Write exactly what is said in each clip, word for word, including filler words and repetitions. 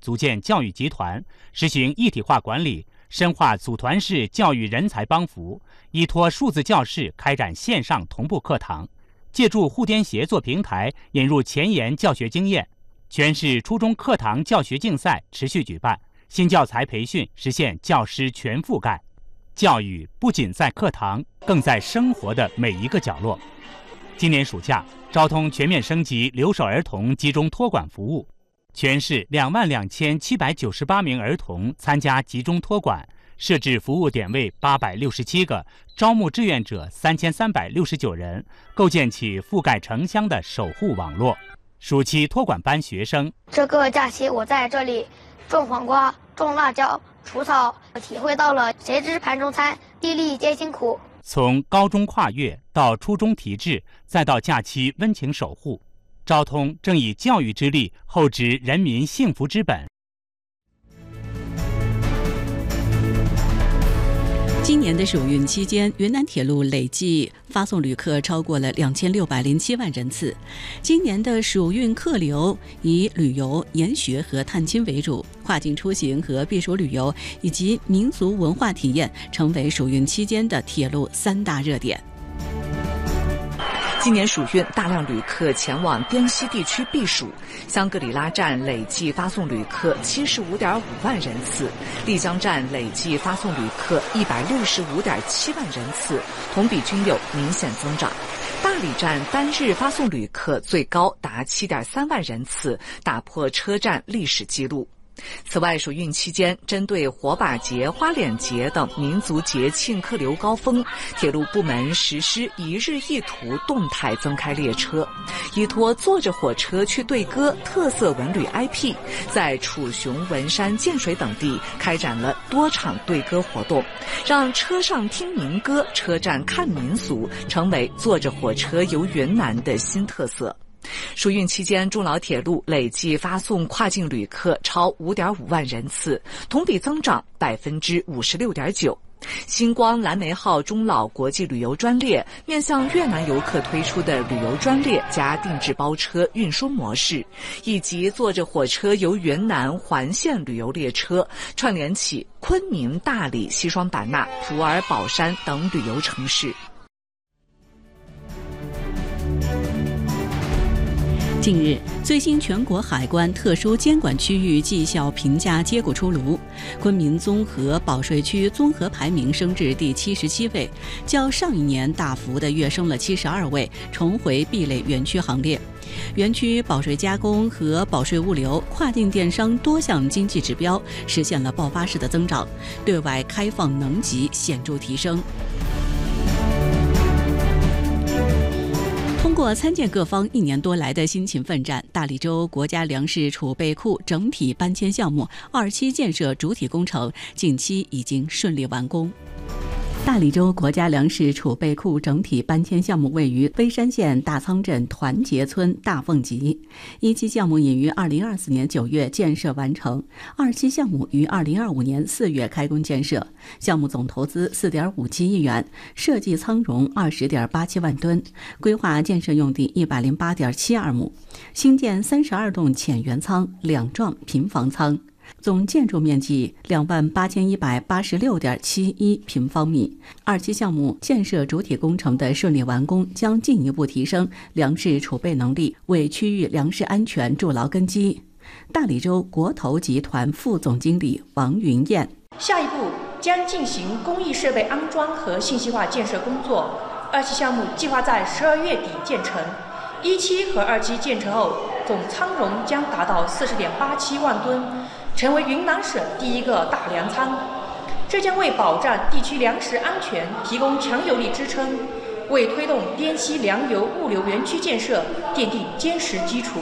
组建教育集团，实行一体化管理，深化组团式教育人才帮扶，依托数字教室开展线上同步课堂，借助互联协作平台引入前沿教学经验。全市初中课堂教学竞赛持续举办，新教材培训实现教师全覆盖。教育不仅在课堂，更在生活的每一个角落。今年暑假，昭通全面升级留守儿童集中托管服务，全市两万两千七百九十八名儿童参加集中托管，设置服务点位八百六十七个，招募志愿者三千三百六十九人，构建起覆盖城乡的守护网络。暑期托管班学生， 这个假期我在这里种黄瓜、种辣椒、除草，体会到了谁知盘中餐，粒粒皆辛苦。 从高中跨越到初中提质，再到假期温情守护，昭通正以教育之力厚植人民幸福之本。 今年的暑运期间，云南铁路累计发送旅客超过了两千六百零七万人次。今年的暑运客流以旅游、研学和探亲为主，跨境出行和避暑旅游以及民族文化体验成为暑运期间的铁路三大热点。 今年暑运，大量旅客前往滇西地区避暑。香格里拉站累计发送旅客七十五点五万人次，丽江站累计发送旅客一百六十五点七万人次，同比均有明显增长。大理站单日发送旅客最高达七点三万人次，打破车站历史纪录。此外，暑运期间，针对火把节、花脸节等民族节庆客流高峰，铁路部门实施一日一途动态增开列车，依托坐着火车去对歌特色文旅 I P， 在楚雄、文山、建水等地开展了多场对歌活动，让车上听民歌、车站看民俗成为坐着火车游云南的新特色。暑运期间，中老铁路累计发送跨境旅客超 五点五万人次，同比增长 百分之五十六点九。星光蓝莓号中老国际旅游专列面向越南游客推出的旅游专列加定制包车运输模式，以及坐着火车游云南环线旅游列车，串联起昆明、大理、西双版纳、普洱、保山等旅游城市。 近日，最新全国海关特殊监管区域绩效评价结果出炉，昆明综合保税区综合排名升至第七十七位，较上一年大幅的跃升了七十二位，重回 B 类园区行列。园区保税加工和保税物流、跨境电商多项经济指标实现了爆发式的增长，对外开放能级显著提升。通过参见各方一年多来的辛勤奋战，大理州国家粮食储备库整体搬迁项目二期建设主体工程近期已经顺利完工。大理州国家粮食储备库整体搬迁项目位于微山县大仓镇团结村大凤集，一期项目已于二零二四年九月建设完成，二期项目于二零二五年四月开工建设，项目总投资四点五七亿元，设计仓容二十点八七万吨，规划建设用地一百零八点七二亩，新建三十二栋浅圆仓、两幢平房仓。总建筑面积两万八千一百八十六点七一平方米。二期项目建设主体工程的顺利完工，将进一步提升粮食储备能力，为区域粮食安全筑牢根基。大理州国投集团副总经理王云燕： 下一步将进行工艺设备安装和信息化建设工作。二期项目计划在十二月底建成，一期和二期建成后，总仓容将达到四十点八七万吨。成为云南省第一个大粮仓，这将为保障地区粮食安全提供强有力支撑，为推动滇西粮油物流园区建设奠定坚实基础。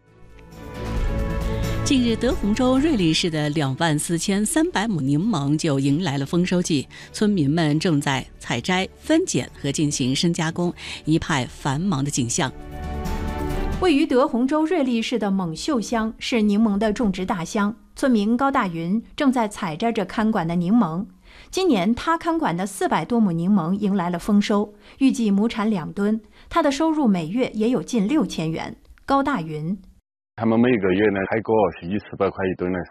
近日，德宏州瑞丽市的两万四千三百亩柠檬就迎来了丰收季，村民们正在采摘、分拣和进行深加工，一派繁忙的景象。 位于德宏州瑞丽市的蒙秀乡是柠檬的种植大乡，村民高大云正在采摘着看管的柠檬。今年他看管的四百多亩柠檬迎来了丰收，预计亩产两吨，他的收入每月也有近六千元。高大云： 他们每个月呢开过是以四百块一吨来